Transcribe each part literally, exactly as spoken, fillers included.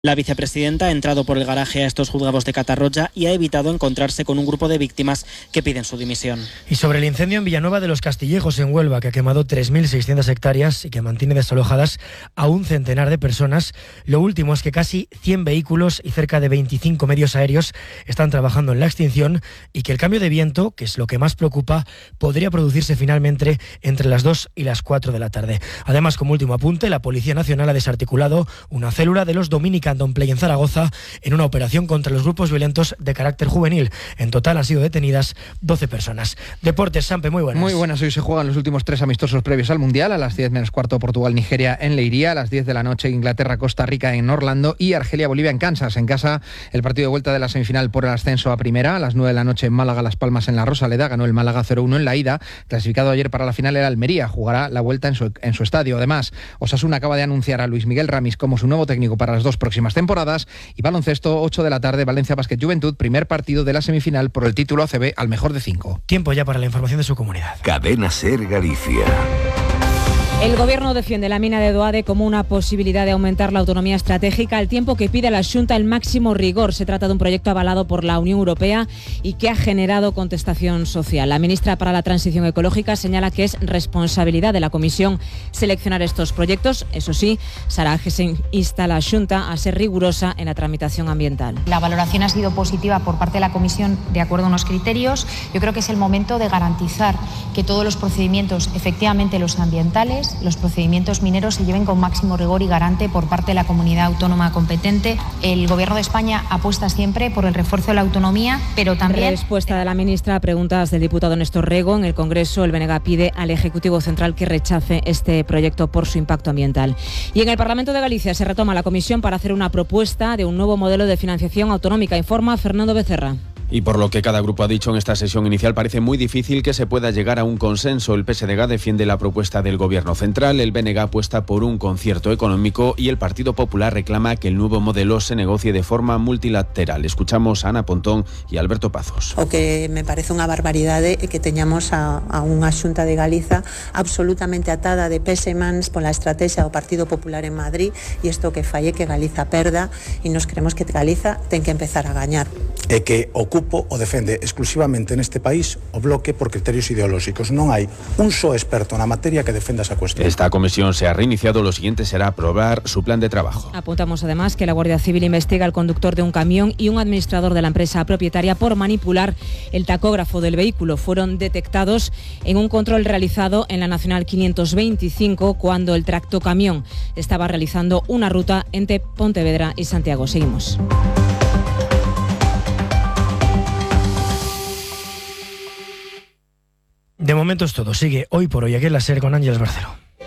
La vicepresidenta ha entrado por el garaje a estos juzgados de Catarroja y ha evitado encontrarse con un grupo de víctimas que piden su dimisión. Y sobre el incendio en Villanueva de los Castillejos, en Huelva, que ha quemado tres mil seiscientas hectáreas y que mantiene desalojadas a un centenar de personas, lo último es que casi cien vehículos y cerca de veinticinco medios aéreos están trabajando en la extinción y que el cambio de viento, que es lo que más preocupa, podría producirse finalmente entre las dos y las cuatro de la tarde. Además, como último apunte, la Policía Nacional ha desarticulado una célula de los Dominican Play en Zaragoza en una operación contra los grupos violentos de carácter juvenil. En total han sido detenidas doce personas. Deportes, Sampe, muy buenas. Muy buenas, hoy se juegan los últimos tres amistosos previos al Mundial. A las diez menos cuarto Portugal-Nigeria en Leiría, a las diez de la noche Inglaterra-Costa Rica en Orlando y Argelia-Bolivia en Kansas. En casa, el partido de vuelta de la semifinal por el ascenso a primera. A las nueve de la noche en Málaga-Las Palmas en la Rosaleda, ganó el Málaga cero uno en la ida. Clasificado ayer para la final era Almería, jugará la vuelta en su, en su estadio. Además, Osasuna acaba de anunciar a Luis Miguel Ramis como su nuevo técnico para las dos próximas temporadas. Y baloncesto, ocho de la tarde, Valencia Basket Juventud, primer partido de la semifinal por el título A C B al mejor de cinco. Tiempo ya para la información de su comunidad. Cadena Ser Galicia. El Gobierno defiende la mina de Doade como una posibilidad de aumentar la autonomía estratégica, al tiempo que pide a la Xunta el máximo rigor. Se trata de un proyecto avalado por la Unión Europea y que ha generado contestación social. La ministra para la Transición Ecológica señala que es responsabilidad de la Comisión seleccionar estos proyectos. Eso sí, Sara Agesen insta a la Xunta a ser rigurosa en la tramitación ambiental. La valoración ha sido positiva por parte de la Comisión de acuerdo a unos criterios. Yo creo que es el momento de garantizar que todos los procedimientos, efectivamente los ambientales, los procedimientos mineros, se lleven con máximo rigor y garante por parte de la comunidad autónoma competente. El Gobierno de España apuesta siempre por el refuerzo de la autonomía, pero también... Respuesta de la ministra a preguntas del diputado Néstor Rego. En el Congreso, el B N G pide al Ejecutivo Central que rechace este proyecto por su impacto ambiental. Y en el Parlamento de Galicia se retoma la comisión para hacer una propuesta de un nuevo modelo de financiación autonómica, informa Fernando Becerra. Y por lo que cada grupo ha dicho en esta sesión inicial, parece muy difícil que se pueda llegar a un consenso. El P S D G defiende la propuesta del Gobierno central, el B N G apuesta por un concierto económico y el Partido Popular reclama que el nuevo modelo se negocie de forma multilateral. Escuchamos a Ana Pontón y Alberto Pazos. O que me parece unha barbaridade que teñamos a, a unha Xunta de Galiza absolutamente atada de pés e mans pola estrategia do Partido Popular en Madrid, e isto que falle que Galiza perda, e nos creemos que Galiza ten que empezar a gañar. E que ocupa o defende exclusivamente neste país o Bloque por criterios ideolóxicos. Non hai un só experto na materia que defenda esa cuestión. Esta comisión se ha reiniciado, lo siguiente será aprobar su plan de trabajo. Apuntamos además que la Guardia Civil investiga al conductor de un camión y un administrador de la empresa propietaria por manipular el tacógrafo del vehículo. Fueron detectados en un control realizado en la Nacional quinientos veinticinco cuando el tractocamión estaba realizando una ruta entre Pontevedra y Santiago. Seguimos. De momento es todo. Sigue Hoy por Hoy aquí en la SER con Ángeles Barcelo.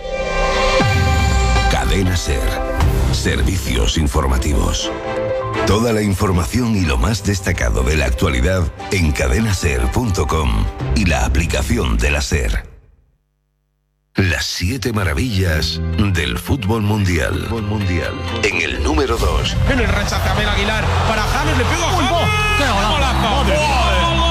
Cadena SER. Servicios informativos. Toda la información y lo más destacado de la actualidad en cadena ser punto com y la aplicación de la SER. Las siete maravillas del fútbol mundial. Fútbol mundial. En el número dos. En el rechace Abel Aguilar para James, le pegó a James. ¡Qué golazo!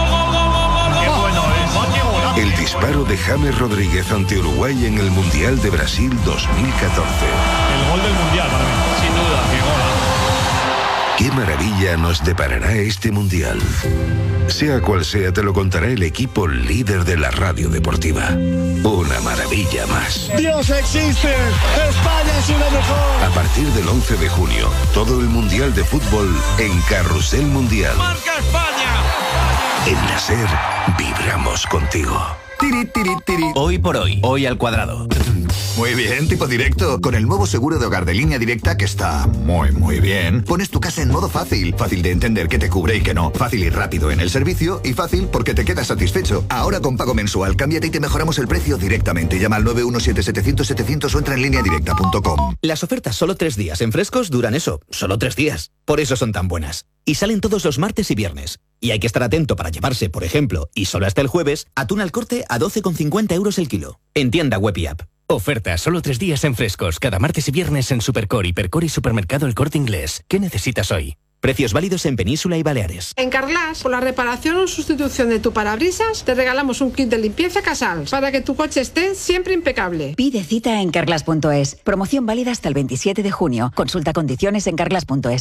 El disparo de James Rodríguez ante Uruguay en el Mundial de Brasil dos mil catorce. El gol del Mundial para mí, sin duda. Qué maravilla nos deparará este Mundial. Sea cual sea, te lo contará el equipo líder de la radio deportiva. Una maravilla más. ¡Dios existe! ¡España es una mejor! A partir del once de junio, todo el Mundial de Fútbol en Carrusel Mundial. ¡Marca España! En la SER, vibramos contigo. Tiri, tiri, tiri. Hoy por hoy, hoy al cuadrado. Muy bien, tipo directo. Con el nuevo seguro de hogar de Línea Directa, que está muy, muy bien, pones tu casa en modo fácil. Fácil de entender qué te cubre y qué no. Fácil y rápido en el servicio y fácil porque te quedas satisfecho. Ahora con pago mensual, cámbiate y te mejoramos el precio directamente. Llama al nueve uno siete siete cero cero siete cero cero o entra en línea directa punto com. Las ofertas solo tres días en Frescos duran eso, solo tres días. Por eso son tan buenas. Y salen todos los martes y viernes. Y hay que estar atento para llevarse, por ejemplo, y solo hasta el jueves, atún al corte a doce con cincuenta euros el kilo. En tienda web y app. Oferta solo tres días en Frescos, cada martes y viernes en Supercore, Hipercore y Supermercado El Corte Inglés. ¿Qué necesitas hoy? Precios válidos en Península y Baleares. En Carglass, por la reparación o sustitución de tu parabrisas, te regalamos un kit de limpieza Casals para que tu coche esté siempre impecable. Pide cita en carglass punto es. Promoción válida hasta el veintisiete de junio. Consulta condiciones en carglass punto es.